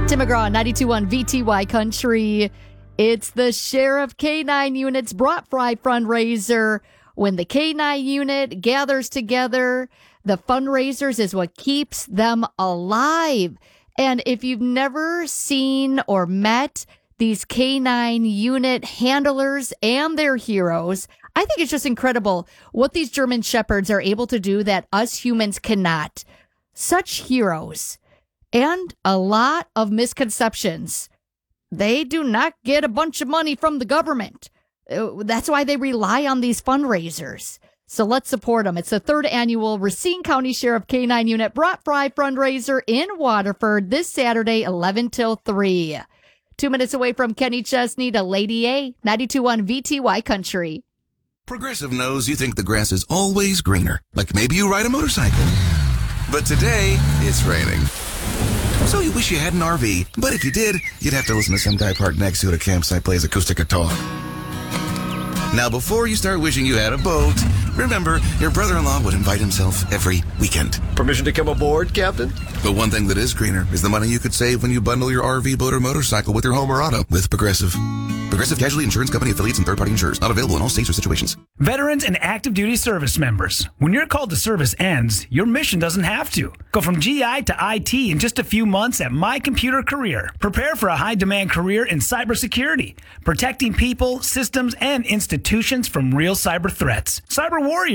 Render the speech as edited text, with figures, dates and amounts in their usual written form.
Tim McGraw, 92.1 VTY Country. It's the Sheriff K-9 Unit's Brought Fry fundraiser. When the K-9 unit gathers together, the fundraisers is what keeps them alive. And if you've never seen or met these K-9 unit handlers and their heroes, I think it's just incredible what these German Shepherds are able to do that us humans cannot. Such heroes. And a lot of misconceptions. They do not get a bunch of money from the government. That's why they rely on these fundraisers. So let's support them. It's the third annual Racine County Sheriff K-9 Unit Brought Fry fundraiser in Waterford this Saturday, 11 till 3. 2 minutes away from Kenny Chesney to Lady A, 92.1 VTY Country. Progressive knows you think the grass is always greener, like maybe you ride a motorcycle. But today, it's raining. So you wish you had an RV, but if you did, you'd have to listen to some guy parked next to it at a campsite plays acoustic guitar. Now, before you start wishing you had a boat, remember, your brother-in-law would invite himself every weekend. Permission to come aboard, Captain? But one thing that is greener is the money you could save when you bundle your RV, boat, or motorcycle with your home or auto with Progressive. Progressive Casualty Insurance Company affiliates and third-party insurers. Not available in all states or situations. Veterans and active duty service members. When your call to service ends, your mission doesn't have to. Go from GI to IT in just a few months at My Computer Career. Prepare for a high-demand career in cybersecurity, protecting people, systems, and institutions from real cyber threats. Cyber Warrior.